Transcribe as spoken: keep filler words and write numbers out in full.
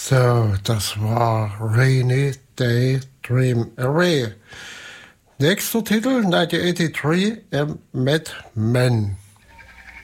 So, das war Rainy Day Dream Away. Nächster Titel, neunzehnhundertdreiundachtzig, A Mad Man.